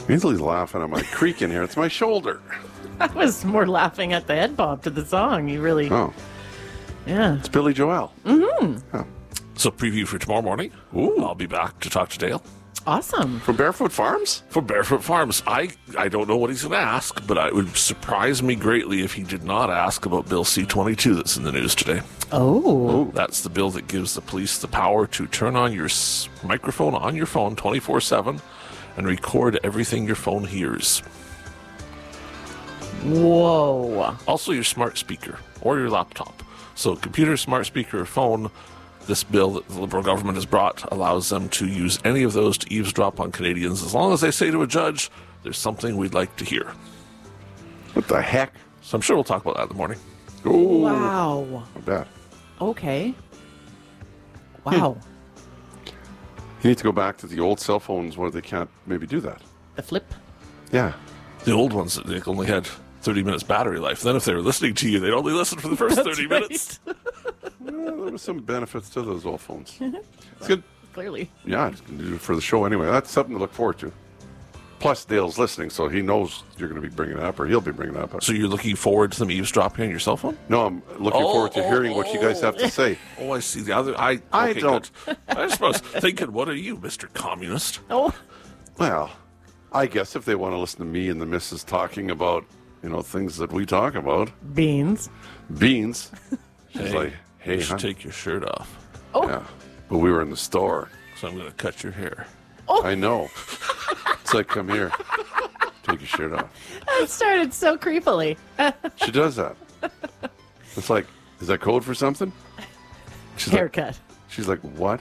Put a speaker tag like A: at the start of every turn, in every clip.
A: Ainsley's laughing at my creak in here. It's my shoulder.
B: I was more laughing at the head bob to the song. You really...
A: Oh,
B: Yeah.
A: it's Billy Joel.
C: So preview for tomorrow morning.
A: Ooh.
C: I'll be back to talk to Dale.
B: Awesome.
A: From Barefoot Farms?
C: For Barefoot Farms. I don't know what he's going to ask, but it would surprise me greatly if he did not ask about Bill C-22 that's in the news today.
B: Oh.
C: That's the bill that gives the police the power to turn on your microphone on your phone 24/7 and record everything your phone hears.
B: Whoa.
C: Also your smart speaker or your laptop. So computer, smart speaker, or phone, this bill that the Liberal government has brought allows them to use any of those to eavesdrop on Canadians as long as they say to a judge, there's something we'd like to hear.
A: What the heck?
C: So I'm sure we'll talk about that in the morning.
A: Ooh.
B: Wow.
A: Not bad.
B: Okay. Wow.
A: You need to go back to the old cell phones where they can't maybe do that.
B: The flip.
A: Yeah.
C: The old ones, they only had 30 minutes battery life. Then if they were listening to you, they'd only listen for the first 30 minutes.
A: Well, there was some benefits to those old phones. It's good.
B: Clearly.
A: Yeah, it's going to do it for the show anyway. That's something to look forward to. Plus, Dale's listening, so he knows you're going to be bringing it up, or he'll be bringing it up.
C: So you're looking forward to them eavesdropping on your cell phone?
A: No, I'm looking forward to hearing what you guys have to say.
C: Oh, I see. The other, I
A: don't.
C: Good. I suppose thinking, what are you, Mr. Communist?
B: Oh.
A: Well, I guess if they want to listen to me and the missus talking about, things that we talk about,
B: Beans.
A: beans. She's like,
C: you
A: hey,
C: should
A: huh?
C: take your shirt off.
B: Oh.
A: Yeah, but we were in the store.
C: So I'm going to cut your hair.
A: I know. It's like, come here, take your shirt off.
B: That started so creepily.
A: She does that. It's like, is that code for something? She's
B: Haircut.
A: She's like, what?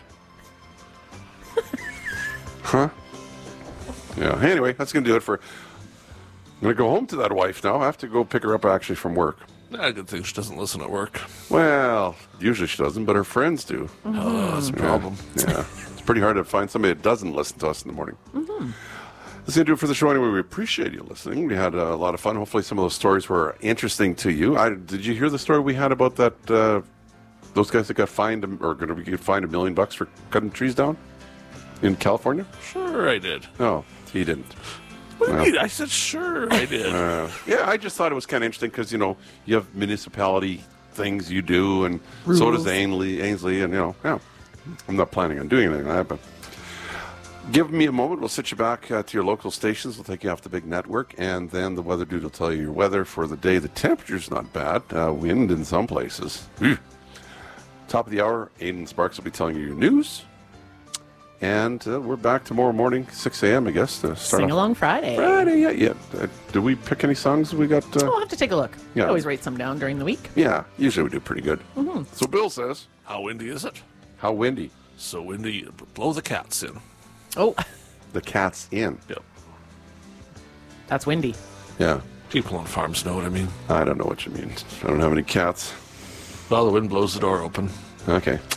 A: Huh? Yeah. Anyway, that's going to do it for... I'm going to go home to that wife now. I have to go pick her up actually from work.
C: Good thing she doesn't listen at work.
A: Well, usually she doesn't, but her friends do.
C: Oh, that's a problem.
A: Yeah. It's pretty hard to find somebody that doesn't listen to us in the morning. That's going to do it for the show anyway. We appreciate you listening. We had a lot of fun. Hopefully some of those stories were interesting to you. Did you hear the story we had about that? Those guys that got fined or going to get fined $1 million for cutting trees down in California?
C: Sure I did.
A: No, he didn't.
C: What do you mean? I said sure I did.
A: Yeah, I just thought it was kind of interesting because, you have municipality things you do, and so does Ainsley, and, yeah. I'm not planning on doing anything like that, but give me a moment. We'll sit you back to your local stations. We'll take you off the big network, and then the weather dude will tell you your weather for the day. The temperature's not bad. Wind in some places. Top of the hour, Aiden Sparks will be telling you your news. And we're back tomorrow morning, 6 a.m., I guess, to start
B: Sing
A: off.
B: Along Friday.
A: Friday, yeah. Do we pick any songs we got?
B: I'll have to take a look.
A: Yeah.
B: I always write some down during the week.
A: Yeah, usually we do pretty good. So Bill says,
C: How windy is it?
A: how windy?
C: So windy, blow the cats in.
B: Oh,
A: The cat's in.
C: Yep.
B: that's windy.
A: Yeah,
C: People on farms know what I mean.
A: I don't know what you mean. I don't have any cats.
C: Well, the wind blows the door open.
A: Okay.